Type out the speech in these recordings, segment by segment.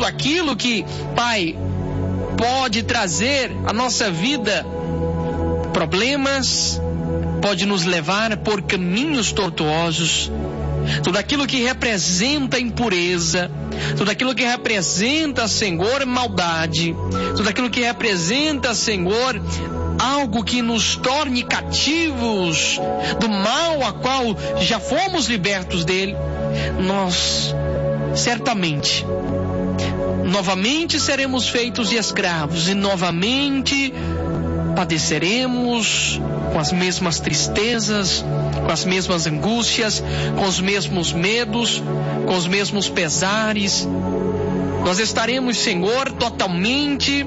aquilo que, Pai, pode trazer à nossa vida problemas, pode nos levar por caminhos tortuosos. Tudo aquilo que representa impureza, tudo aquilo que representa, Senhor, maldade, tudo aquilo que representa, Senhor, algo que nos torne cativos do mal a qual já fomos libertos dele, nós certamente novamente seremos feitos de escravos e novamente padeceremos com as mesmas tristezas, com as mesmas angústias, com os mesmos medos, com os mesmos pesares. Nós estaremos, Senhor, totalmente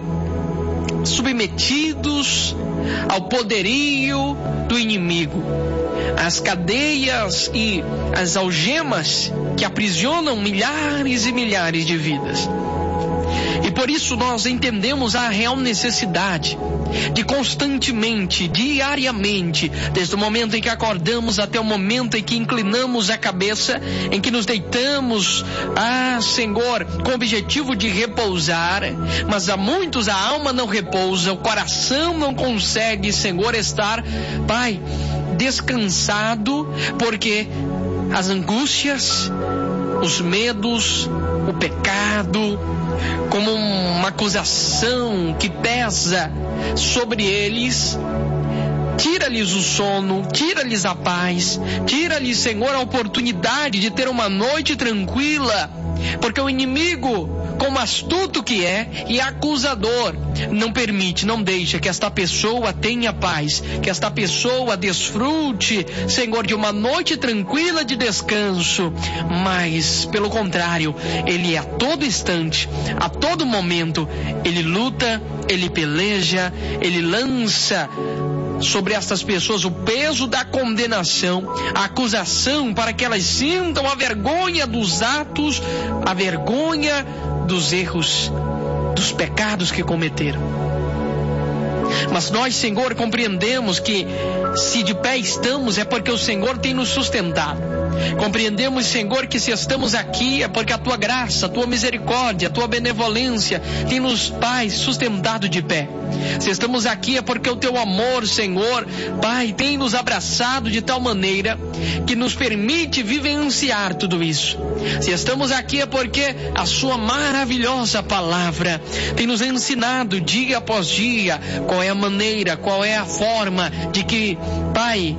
submetidos ao poderio do inimigo, às cadeias e às algemas que aprisionam milhares e milhares de vidas. E por isso nós entendemos a real necessidade de constantemente, diariamente, desde o momento em que acordamos até o momento em que inclinamos a cabeça, em que nos deitamos, Senhor, com o objetivo de repousar, mas a muitos a alma não repousa, o coração não consegue, Senhor, estar, Pai, descansado, porque as angústias, os medos, o pecado, como uma acusação que pesa sobre eles, tira-lhes o sono, tira-lhes a paz, tira-lhes, Senhor, a oportunidade de ter uma noite tranquila, porque o inimigo, como astuto que é e acusador, não permite, não deixa que esta pessoa tenha paz, que esta pessoa desfrute, Senhor, de uma noite tranquila de descanso, mas, pelo contrário, ele a todo instante, a todo momento, ele luta, ele peleja, ele lança sobre estas pessoas o peso da condenação, a acusação, para que elas sintam a vergonha dos atos, a vergonha dos erros, dos pecados que cometeram. Mas nós, Senhor, compreendemos que se de pé estamos é porque o Senhor tem nos sustentado. Compreendemos, Senhor, que se estamos aqui é porque a Tua graça, a Tua misericórdia, a Tua benevolência tem nos, Pai, sustentado de pé. Se estamos aqui é porque o Teu amor, Senhor, Pai, tem nos abraçado de tal maneira que nos permite vivenciar tudo isso. Se estamos aqui é porque a Sua maravilhosa palavra tem nos ensinado dia após dia qual é a maneira, qual é a forma de que, Pai,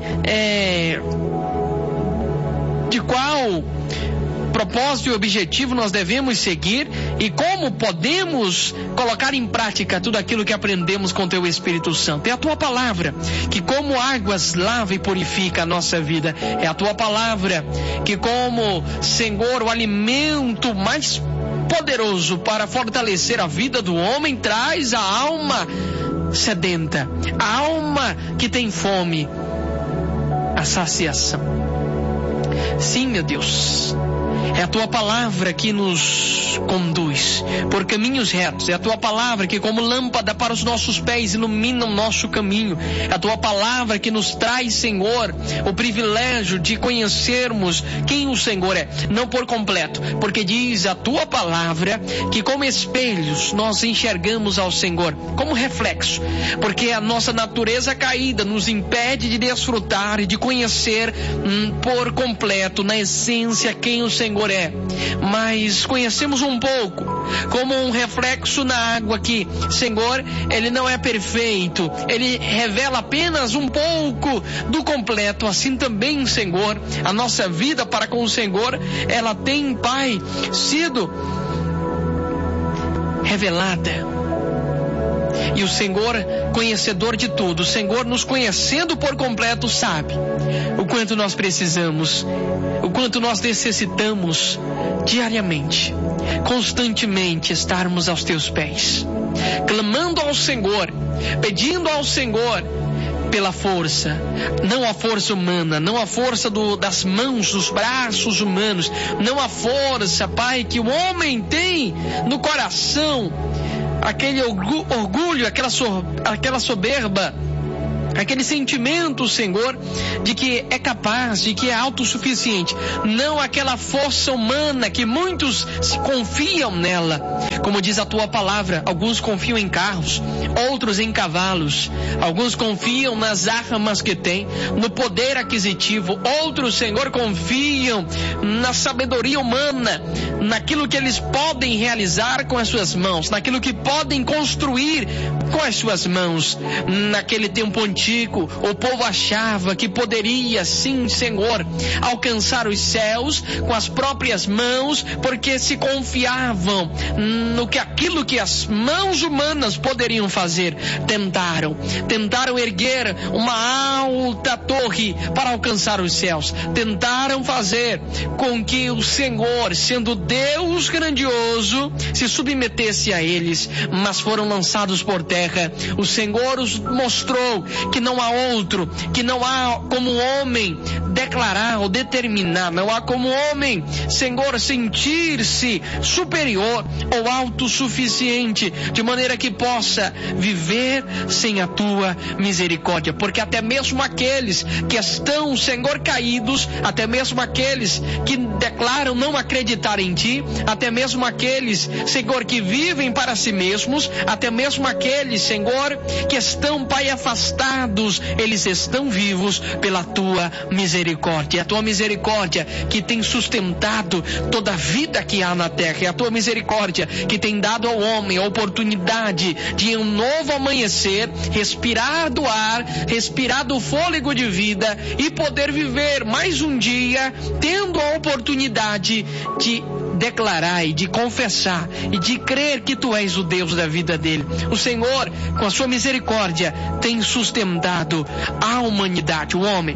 de qual propósito e objetivo nós devemos seguir e como podemos colocar em prática tudo aquilo que aprendemos com Teu Espírito Santo. É a Tua palavra que, como águas, lava e purifica a nossa vida. É a Tua palavra que, como, Senhor, o alimento mais poderoso para fortalecer a vida do homem, traz a alma sedenta, a alma que tem fome, a saciação. Sim, meu Deus, é a Tua palavra que nos conduz por caminhos retos. É a Tua palavra que, como lâmpada para os nossos pés, ilumina o nosso caminho. É a Tua palavra que nos traz, Senhor, o privilégio de conhecermos quem o Senhor é, não por completo, porque diz a Tua palavra que, como espelhos, nós enxergamos ao Senhor como reflexo, porque a nossa natureza caída nos impede de desfrutar e de conhecer por completo, na essência, quem o Senhor é. Mas conhecemos um pouco, como um reflexo na água que, Senhor, Ele não é perfeito, Ele revela apenas um pouco do completo. Assim também, Senhor, a nossa vida para com o Senhor, ela tem, Pai, sido revelada. E o Senhor, conhecedor de tudo, o Senhor, nos conhecendo por completo, sabe o quanto nós precisamos, o quanto nós necessitamos diariamente, constantemente estarmos aos Teus pés, clamando ao Senhor, pedindo ao Senhor pela força, não a força humana, não a força das mãos, dos braços humanos, não a força, Pai, que o homem tem no coração, aquele orgulho, aquela soberba Aquele sentimento, Senhor, de que é capaz, de que é autossuficiente. Não aquela força humana que muitos confiam nela. Como diz a tua palavra, alguns confiam em carros, outros em cavalos. Alguns confiam nas armas que têm, no poder aquisitivo. Outros, Senhor, confiam na sabedoria humana, naquilo que eles podem realizar com as suas mãos, naquilo que podem construir com as suas mãos. Naquele tempo antigo, o povo achava que poderia, sim, Senhor, alcançar os céus com as próprias mãos, porque se confiavam no que aquilo que as mãos humanas poderiam fazer. Tentaram erguer uma alta torre para alcançar os céus. Tentaram fazer com que o Senhor, sendo Deus grandioso, se submetesse a eles, mas foram lançados por terra. O Senhor os mostrou que não há outro, que não há como homem declarar ou determinar, não há como homem, Senhor, sentir-se superior ou autossuficiente, de maneira que possa viver sem a tua misericórdia, porque até mesmo aqueles que estão, Senhor, caídos, até mesmo aqueles que declaram não acreditar em ti, até mesmo aqueles, Senhor, que vivem para si mesmos, até mesmo aqueles, Senhor, que estão, Pai, afastados, eles estão vivos pela tua misericórdia. A tua misericórdia que tem sustentado toda a vida que há na terra. É a tua misericórdia que tem dado ao homem a oportunidade de um novo amanhecer, respirar do ar, respirar do fôlego de vida e poder viver mais um dia, tendo a oportunidade de declarar e de confessar e de crer que tu és o Deus da vida dele. O Senhor, com a sua misericórdia, tem sustentado a humanidade, o homem,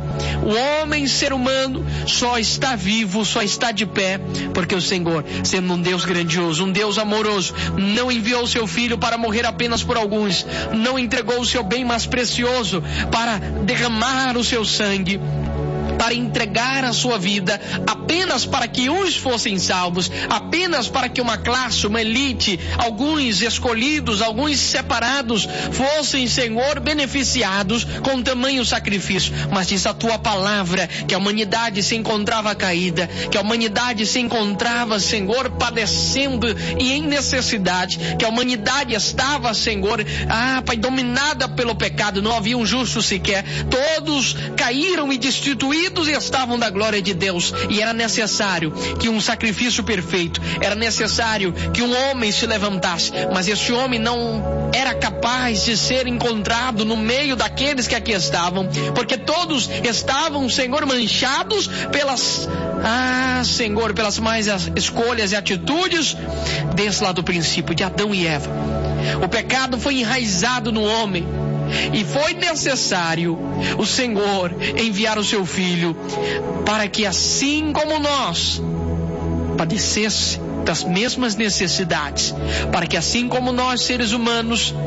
ser humano, só está vivo, só está de pé, porque o Senhor, sendo um Deus grandioso, um Deus amoroso, não enviou o seu Filho para morrer apenas por alguns, não entregou o seu bem mais precioso para derramar o seu sangue, para entregar a sua vida apenas para que uns fossem salvos, apenas para que uma classe, uma elite, alguns escolhidos, alguns separados fossem, Senhor, beneficiados com tamanho sacrifício. Mas diz a tua palavra que a humanidade se encontrava caída, que a humanidade se encontrava, Senhor, padecendo e em necessidade, que a humanidade estava, Senhor, Pai, dominada pelo pecado, não havia um justo sequer, todos caíram e destituídos e estavam da glória de Deus, e era necessário que um sacrifício perfeito, era necessário que um homem se levantasse, mas esse homem não era capaz de ser encontrado no meio daqueles que aqui estavam, porque todos estavam, Senhor, manchados pelas Senhor, pelas más escolhas e atitudes desde lá do princípio, de Adão e Eva. O pecado foi enraizado no homem, e foi necessário o Senhor enviar o seu Filho para que, assim como nós, padecesse das mesmas necessidades, para que, assim como nós, seres humanos,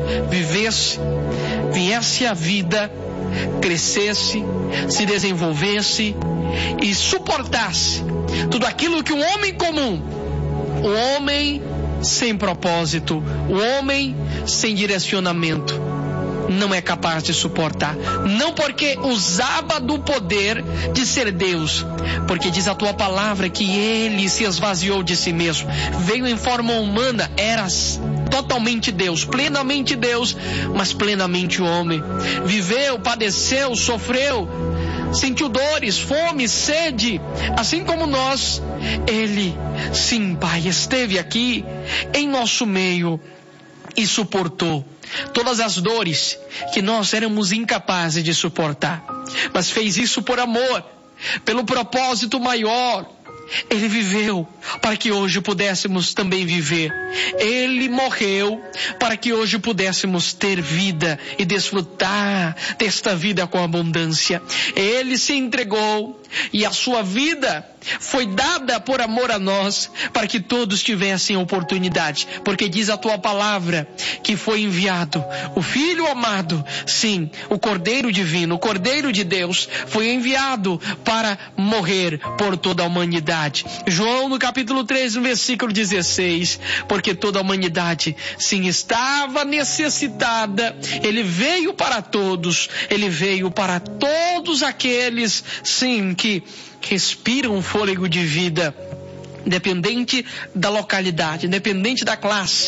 viesse a vida, crescesse, se desenvolvesse e suportasse tudo aquilo que um homem comum, o homem sem propósito, o homem sem direcionamento, não é capaz de suportar. Não porque usava do poder de ser Deus, porque diz a tua palavra que ele se esvaziou de si mesmo, veio em forma humana, era totalmente Deus, plenamente Deus, mas plenamente homem. Viveu, padeceu, sofreu, sentiu dores, fome, sede, assim como nós. Ele, sim, Pai, esteve aqui em nosso meio e suportou todas as dores que nós éramos incapazes de suportar, mas fez isso por amor, pelo propósito maior. Ele viveu para que hoje pudéssemos também viver. Ele morreu para que hoje pudéssemos ter vida e desfrutar desta vida com abundância. Ele se entregou e a sua vida foi dada por amor a nós, para que todos tivessem oportunidade, porque diz a tua palavra que foi enviado o Filho amado, sim, o Cordeiro divino, o Cordeiro de Deus, foi enviado para morrer por toda a humanidade. João no capítulo 3, no versículo 16, porque toda a humanidade, sim, estava necessitada, ele veio para todos, ele veio para todos aqueles, sim, que respiram um fôlego de vida, independente da localidade, independente da classe,